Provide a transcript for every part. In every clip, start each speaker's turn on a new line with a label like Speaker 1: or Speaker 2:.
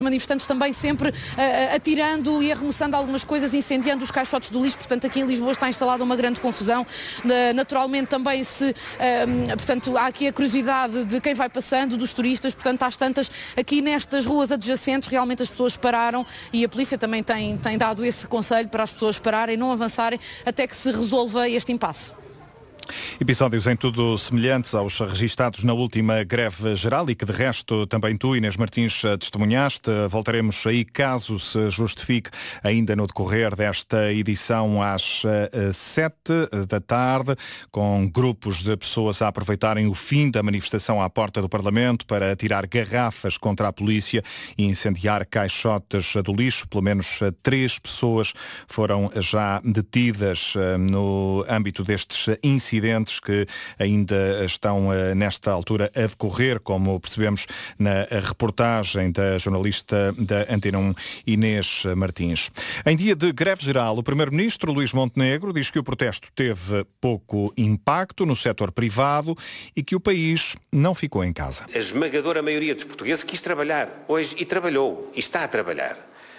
Speaker 1: Manifestantes também sempre atirando e arremessando algumas coisas, incendiando os caixotes do lixo. Portanto, aqui em Lisboa está instalada uma grande confusão. Naturalmente também portanto, há aqui a curiosidade de quem vai passando, dos turistas. Portanto, às tantas, aqui nestas ruas adjacentes, realmente as pessoas pararam e a polícia também tem dado esse conselho para as pessoas pararem, não avançarem, até que se resolva este impasse.
Speaker 2: Episódios em tudo semelhantes aos registados na última greve geral e que de resto também tu, Inês Martins, testemunhaste. Voltaremos aí caso se justifique ainda no decorrer desta edição às 7 da tarde, com grupos de pessoas a aproveitarem o fim da manifestação à porta do Parlamento para atirar garrafas contra a polícia e incendiar caixotes do lixo. Pelo menos 3 pessoas foram já detidas no âmbito destes incidentes que ainda estão nesta altura a decorrer, como percebemos na reportagem da jornalista da Antena 1, Inês Martins. Em dia de greve geral, o Primeiro-Ministro Luís Montenegro diz que o protesto teve pouco impacto no setor privado e que o país não ficou em casa.
Speaker 3: A esmagadora maioria dos portugueses quis trabalhar hoje e trabalhou e está a trabalhar.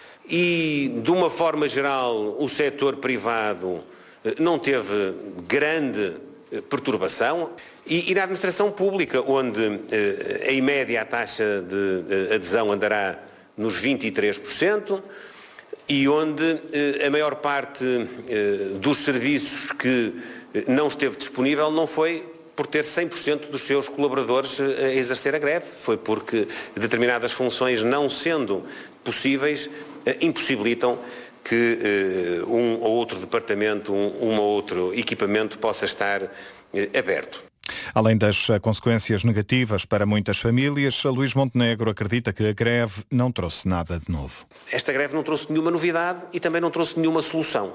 Speaker 3: E, de uma forma geral, o setor privado não teve grande perturbação e na administração pública, onde em média a taxa de adesão andará nos 23% e onde a maior parte dos serviços que não esteve disponível não foi por ter 100% dos seus colaboradores a exercer a greve, foi porque determinadas funções, não sendo possíveis, impossibilitam que um ou outro departamento, um ou outro equipamento possa estar aberto.
Speaker 2: Além das consequências negativas para muitas famílias, Luís Montenegro acredita que a greve não trouxe nada de novo.
Speaker 3: Esta greve não trouxe nenhuma novidade e também não trouxe nenhuma solução.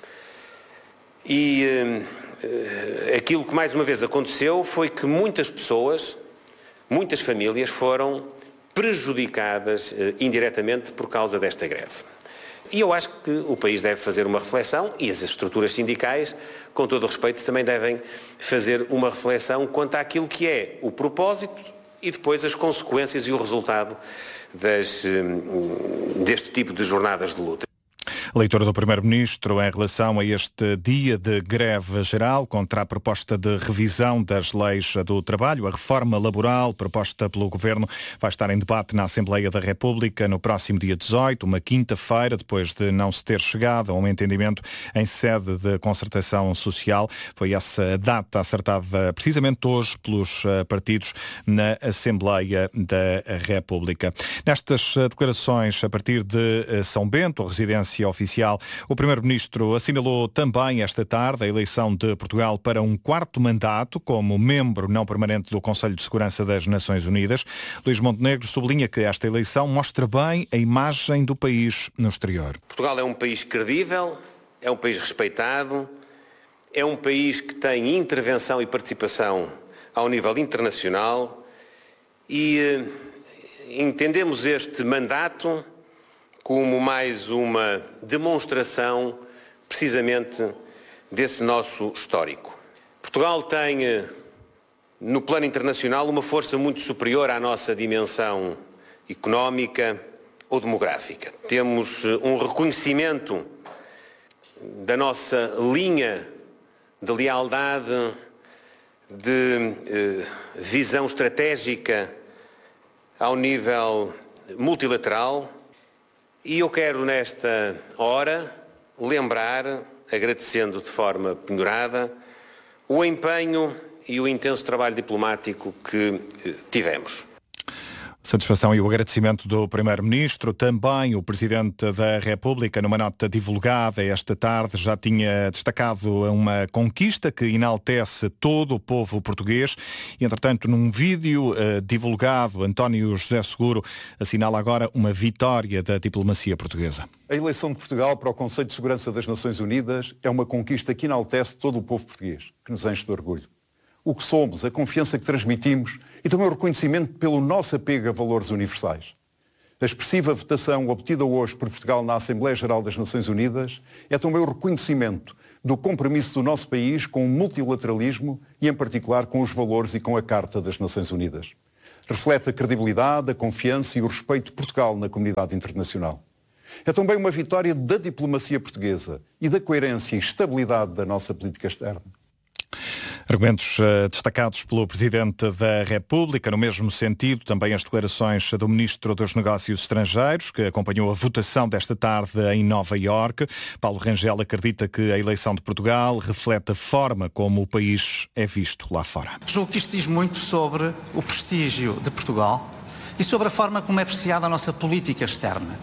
Speaker 3: E aquilo que mais uma vez aconteceu foi que muitas pessoas, muitas famílias foram prejudicadas indiretamente por causa desta greve. E eu acho que o país deve fazer uma reflexão e as estruturas sindicais, com todo o respeito, também devem fazer uma reflexão quanto àquilo que é o propósito e depois as consequências e o resultado deste tipo de jornadas de luta.
Speaker 2: Leitura do Primeiro-Ministro em relação a este dia de greve geral contra a proposta de revisão das leis do trabalho. A reforma laboral proposta pelo Governo vai estar em debate na Assembleia da República no próximo dia 18, uma quinta-feira, depois de não se ter chegado a um entendimento em sede de concertação social. Foi essa data acertada precisamente hoje pelos partidos na Assembleia da República. Nestas declarações a partir de São Bento, a residência oficial, o Primeiro-Ministro assinalou também esta tarde a eleição de Portugal para um 4º mandato como membro não permanente do Conselho de Segurança das Nações Unidas. Luís Montenegro sublinha que esta eleição mostra bem a imagem do país no exterior.
Speaker 3: Portugal é um país credível, é um país respeitado, é um país que tem intervenção e participação ao nível internacional e entendemos este mandato como mais uma demonstração precisamente desse nosso histórico. Portugal tem, no plano internacional, uma força muito superior à nossa dimensão económica ou demográfica. Temos um reconhecimento da nossa linha de lealdade, de visão estratégica ao nível multilateral. E eu quero, nesta hora, lembrar, agradecendo de forma penhorada, o empenho e o intenso trabalho diplomático que tivemos.
Speaker 2: Satisfação e o agradecimento do Primeiro-Ministro. Também o Presidente da República, numa nota divulgada esta tarde, já tinha destacado uma conquista que enaltece todo o povo português. E, entretanto, num vídeo divulgado, António José Seguro assinala agora uma vitória da diplomacia portuguesa.
Speaker 4: A eleição de Portugal para o Conselho de Segurança das Nações Unidas é uma conquista que enaltece todo o povo português, que nos enche de orgulho. O que somos, a confiança que transmitimos e também o reconhecimento pelo nosso apego a valores universais. A expressiva votação obtida hoje por Portugal na Assembleia Geral das Nações Unidas é também o reconhecimento do compromisso do nosso país com o multilateralismo e, em particular, com os valores e com a Carta das Nações Unidas. Reflete a credibilidade, a confiança e o respeito de Portugal na comunidade internacional. É também uma vitória da diplomacia portuguesa e da coerência e estabilidade da nossa política externa.
Speaker 2: Argumentos destacados pelo Presidente da República. No mesmo sentido, também as declarações do Ministro dos Negócios Estrangeiros, que acompanhou a votação desta tarde em Nova Iorque. Paulo Rangel acredita que a eleição de Portugal reflete a forma como o país é visto lá fora.
Speaker 5: Julgo que isto diz muito sobre o prestígio de Portugal e sobre a forma como é apreciada a nossa política externa.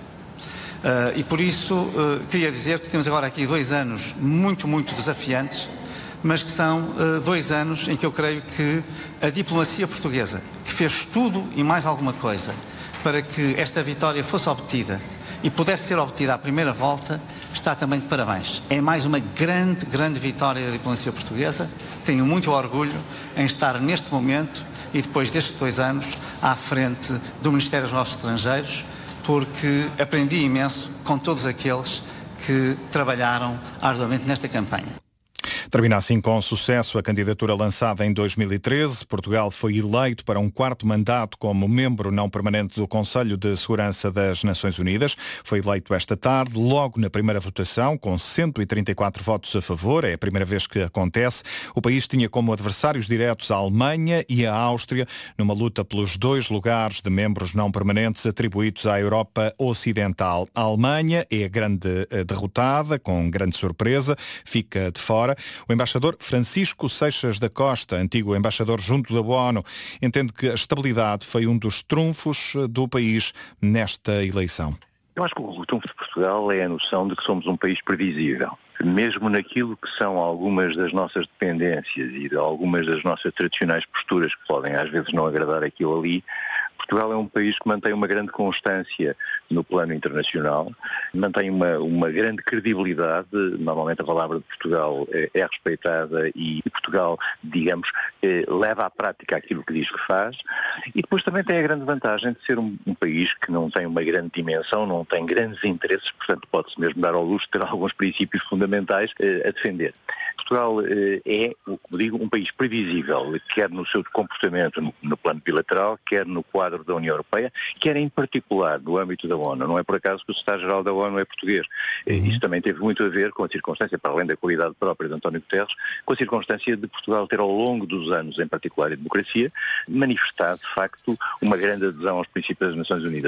Speaker 5: E por isso queria dizer que temos agora aqui 2 anos muito desafiantes, mas que são 2 anos em que eu creio que a diplomacia portuguesa, que fez tudo e mais alguma coisa para que esta vitória fosse obtida e pudesse ser obtida à primeira volta, está também de parabéns. É mais uma grande vitória da diplomacia portuguesa. Tenho muito orgulho em estar neste momento e depois destes 2 anos à frente do Ministério dos Negócios Estrangeiros, porque aprendi imenso com todos aqueles que trabalharam arduamente nesta campanha.
Speaker 2: Termina assim com sucesso a candidatura lançada em 2013. Portugal foi eleito para um 4º mandato como membro não permanente do Conselho de Segurança das Nações Unidas. Foi eleito esta tarde, logo na primeira votação, com 134 votos a favor. É a primeira vez que acontece. O país tinha como adversários diretos a Alemanha e a Áustria, numa luta pelos 2 lugares de membros não permanentes atribuídos à Europa Ocidental. A Alemanha é a grande derrotada, com grande surpresa, fica de fora. O embaixador Francisco Seixas da Costa, antigo embaixador junto da ONU, entende que a estabilidade foi um dos trunfos do país nesta eleição.
Speaker 6: Eu acho que o trunfo de Portugal é a noção de que somos um país previsível. Mesmo naquilo que são algumas das nossas dependências e de algumas das nossas tradicionais posturas, que podem às vezes não agradar aquilo ali, Portugal é um país que mantém uma grande constância no plano internacional, mantém uma grande credibilidade. Normalmente a palavra de Portugal é respeitada e Portugal, digamos, leva à prática aquilo que diz que faz. E depois também tem a grande vantagem de ser um país que não tem uma grande dimensão, não tem grandes interesses, portanto pode-se mesmo dar ao luxo de ter alguns princípios fundamentais a defender. Portugal é, como digo, um país previsível, quer no seu comportamento no plano bilateral, quer no quadro da União Europeia, quer em particular no âmbito da ONU. Não é por acaso que o secretário-geral da ONU é português. Isso também teve muito a ver com a circunstância, para além da qualidade própria de António Guterres, com a circunstância de Portugal ter ao longo dos anos, em particular a democracia, manifestado de facto uma grande adesão aos princípios das Nações Unidas.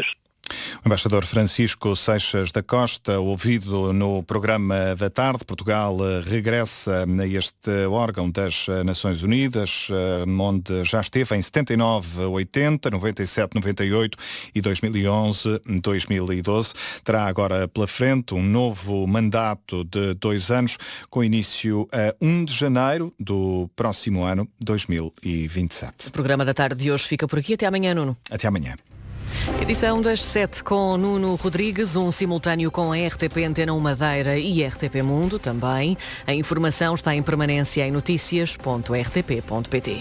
Speaker 2: O embaixador Francisco Seixas da Costa, ouvido no programa da tarde. Portugal regressa a este órgão das Nações Unidas, onde já esteve em 79, 80, 97, 98 e 2011, 2012. Terá agora pela frente um novo mandato de 2 anos, com início a 1 de janeiro do próximo ano, 2027.
Speaker 7: O programa da tarde de hoje fica por aqui. Até amanhã, Nuno.
Speaker 2: Até amanhã.
Speaker 7: Edição das 7 com Nuno Rodrigues, um simultâneo com a RTP Antena 1 Madeira e RTP Mundo também. A informação está em permanência em noticias.rtp.pt.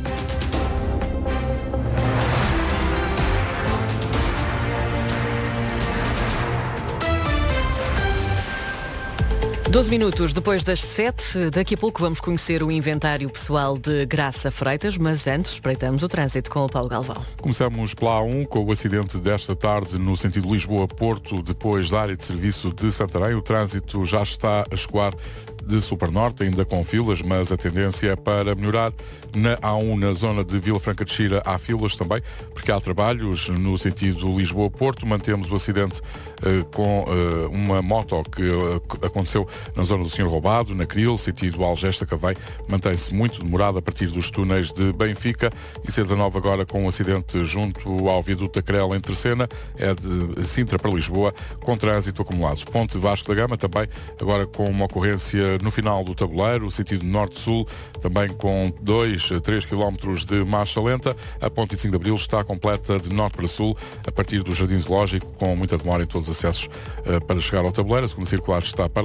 Speaker 7: 12 minutos depois das 7, daqui a pouco vamos conhecer o inventário pessoal de Graça Freitas, mas antes espreitamos o trânsito com o Paulo Galvão.
Speaker 8: Começamos pela A1 com o acidente desta tarde no sentido Lisboa-Porto, depois da área de serviço de Santarém. O trânsito já está a escoar de Supernorte, ainda com filas, mas a tendência é para melhorar. Na A1, na zona de Vila Franca de Xira, há filas também, porque há trabalhos no sentido Lisboa-Porto. Mantemos o acidente com uma moto que aconteceu na zona do Senhor Roubado, na Cril, sentido Algesta-Cavém. Mantém-se muito demorado a partir dos túneis de Benfica. E C19 agora com um acidente junto ao viaduto da Crel, em Terceira, é de Sintra para Lisboa, com trânsito acumulado. Ponte Vasco da Gama também, agora com uma ocorrência no final do tabuleiro, sentido norte-sul, também com 2-3 km de marcha lenta. A ponte 25 de Abril está completa de norte para sul, a partir do Jardim Zoológico, com muita demora em todos os acessos para chegar ao tabuleiro. A segunda circular está parada entre os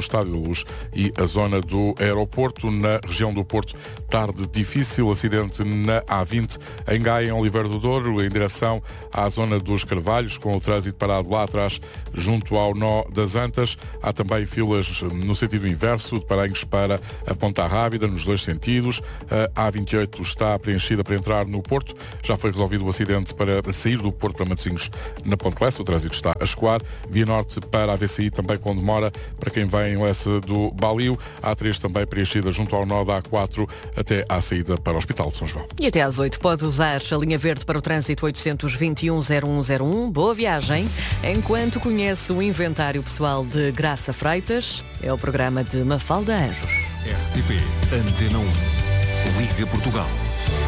Speaker 8: Estádio da Luz e a zona do aeroporto. Na região do Porto, tarde difícil, acidente na A20 em Gaia, em Oliveira do Douro, em direção à zona dos Carvalhos, com o trânsito parado lá atrás, junto ao nó das Antas. Há também filas no sentido inverso, de Paranhos para a Ponta Rábida, nos dois sentidos. A A28 está preenchida para entrar no Porto. Já foi resolvido o acidente para sair do Porto para Matosinhos na Ponte Leste. O trânsito está a escoar. Via Norte para a VCI também com demora para quem vem em Lessa do Balio. A A3 também preenchida junto ao nó da A4 até à saída para o Hospital de São João.
Speaker 7: E até às 8 pode usar a linha verde para o trânsito 821-0101. Boa viagem. Enquanto conhece o inventário pessoal de Graça Freitas, é o programa de Mafalda Anjos.
Speaker 9: RTP Antena 1. Liga Portugal.